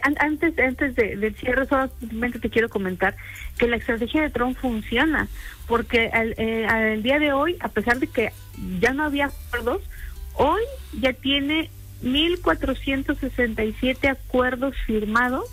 antes del cierre, solamente te quiero comentar que la estrategia de Trump funciona, porque al día de hoy, a pesar de que ya no había acuerdos, hoy ya tiene 1,467 acuerdos firmados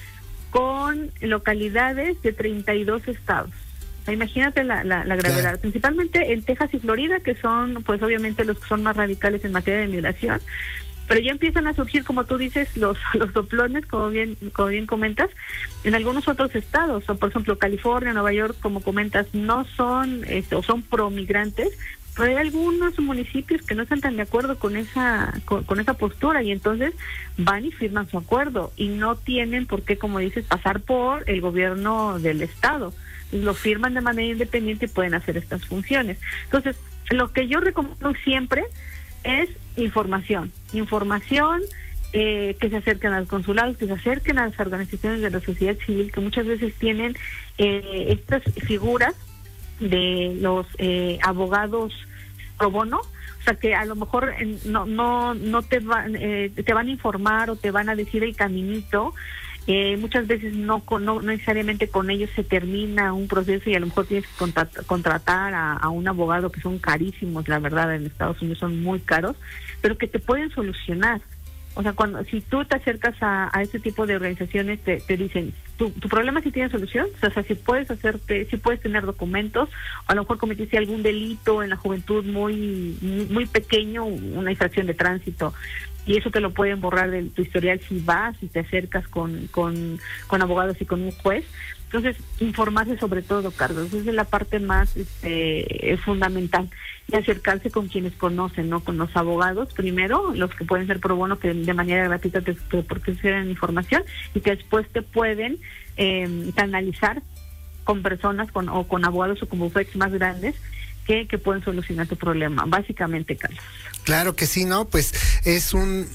con localidades de 32 estados. O sea, imagínate la gravedad, claro. Principalmente en Texas y Florida, que son, pues obviamente, los que son más radicales en materia de migración. Pero ya empiezan a surgir, como tú dices, los soplones, como bien comentas, en algunos otros estados. O por ejemplo, California, Nueva York, como comentas, no son, o son promigrantes, pero hay algunos municipios que no están tan de acuerdo con esa postura, y entonces van y firman su acuerdo, y no tienen por qué, como dices, pasar por el gobierno del estado. Lo firman de manera independiente y pueden hacer estas funciones. Entonces, lo que yo recomiendo siempre es información, que se acerquen a los consulados, que se acerquen a las organizaciones de la sociedad civil, que muchas veces tienen estas figuras de los abogados pro bono, o sea, que a lo mejor no te van a informar o te van a decir el caminito. Muchas veces no necesariamente con ellos se termina un proceso, y a lo mejor tienes que contratar a un abogado, que son carísimos, la verdad, en Estados Unidos son muy caros, pero que te pueden solucionar. O sea, si tú te acercas a este tipo de organizaciones, te dicen, tu problema sí tiene solución. O sea, si puedes tener documentos, o a lo mejor cometiste algún delito en la juventud muy pequeño, una infracción de tránsito, y eso te lo pueden borrar de tu historial si vas y te acercas con abogados y con un juez. Entonces, informarse sobre todo, Carlos, esa es la parte más fundamental, y acercarse con quienes conocen, ¿no? Con los abogados, primero, los que pueden ser pro bono, que de manera gratuita te proporcionan información, y que después te pueden canalizar con personas o con abogados o con bufetes más grandes que pueden solucionar tu problema, básicamente, Carlos. Claro que sí, ¿no? Pues es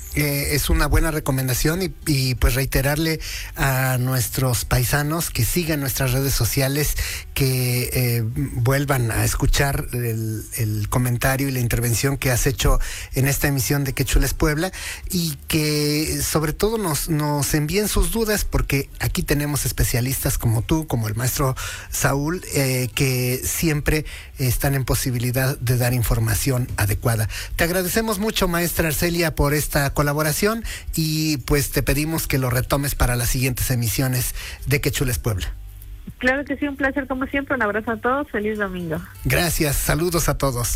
una buena recomendación, y pues reiterarle a nuestros paisanos que sigan nuestras redes sociales, que vuelvan a escuchar el comentario y la intervención que has hecho en esta emisión de Qué Chula es Puebla, y que sobre todo nos envíen sus dudas, porque aquí tenemos especialistas como tú, como el maestro Saúl, que siempre están en posibilidad de dar información adecuada. Te agradecemos mucho, maestra Arcelia, por esta colaboración, y pues te pedimos que lo retomes para las siguientes emisiones de Qué Chula es Puebla. Claro que sí, un placer como siempre, un abrazo a todos, feliz domingo. Gracias, saludos a todos.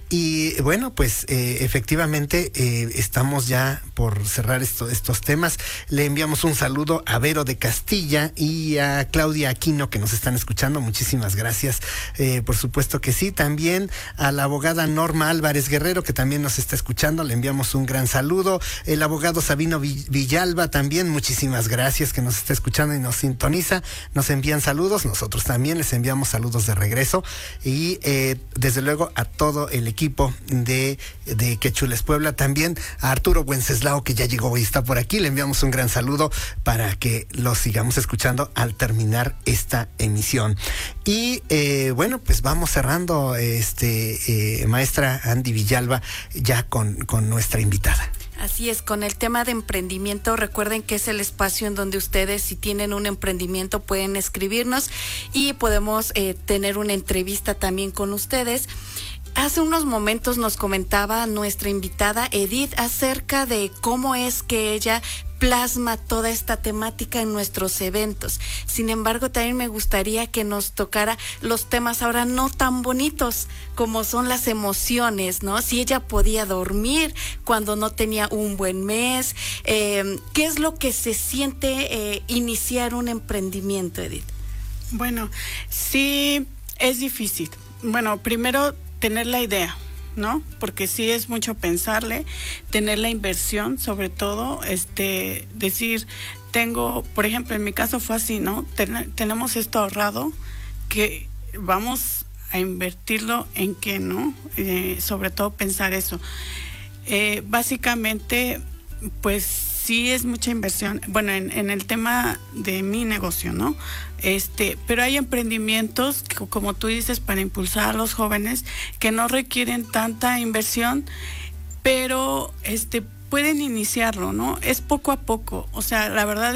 Y bueno, pues efectivamente estamos ya por cerrar estos temas. Le enviamos un saludo a Vero de Castilla y a Claudia Aquino, que nos están escuchando. Muchísimas gracias. Por supuesto que sí. También a la abogada Norma Álvarez Guerrero, que también nos está escuchando. Le enviamos un gran saludo. El abogado Sabino Villalba también, muchísimas gracias, que nos está escuchando y nos sintoniza. Nos envían saludos. Nosotros también les enviamos saludos de regreso, y desde luego a todo el equipo de Qué Chula es Puebla, también a Arturo Wenceslao, que ya llegó y está por aquí. Le enviamos un gran saludo para que lo sigamos escuchando al terminar esta emisión. Y bueno, pues vamos cerrando, maestra Andy Villalba, ya con nuestra invitada. Así es, con el tema de emprendimiento, recuerden que es el espacio en donde ustedes, si tienen un emprendimiento, pueden escribirnos y podemos tener una entrevista también con ustedes. Hace unos momentos nos comentaba nuestra invitada Edith acerca de cómo es que ella plasma toda esta temática en nuestros eventos. Sin embargo, también me gustaría que nos tocara los temas ahora no tan bonitos, como son las emociones, ¿no? Si ella podía dormir cuando no tenía un buen mes, ¿qué es lo que se siente iniciar un emprendimiento, Edith? Bueno, sí es difícil. Bueno, primero tener la idea, ¿no? Porque sí es mucho pensarle, tener la inversión, sobre todo, decir, por ejemplo, en mi caso fue así, ¿no? Tenemos esto ahorrado, que vamos a invertirlo en qué, ¿no? Sobre todo pensar eso. Básicamente, pues sí es mucha inversión. Bueno, en el tema de mi negocio, ¿no? Pero hay emprendimientos, como tú dices, para impulsar a los jóvenes, que no requieren tanta inversión, pero pueden iniciarlo, ¿no? Es poco a poco. O sea, la verdad